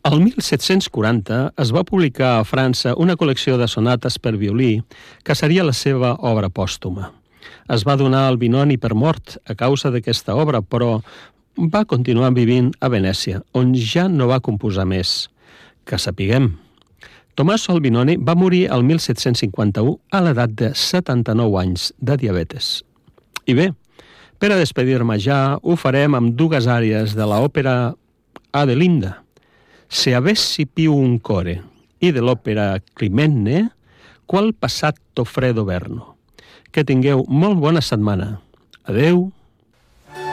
El 1740 es va publicar a França una col·lecció de sonates per violí que seria la seva obra pòstuma. Es va donar al Binoni per mort a causa d'aquesta obra, però va continuar vivint a Venècia, on ja no va composar més. Que sapiguem. Tommaso Albinoni va morir el 1751 a l'edat de 79 anys de diabetes. I bé, per a despedir-me ja, ho farem amb dues àrees de l'òpera Adelinda, Se avessi più un core, i de l'òpera Climene, Qual passato freddo verno. Que tingueu molt bona setmana. Adeu.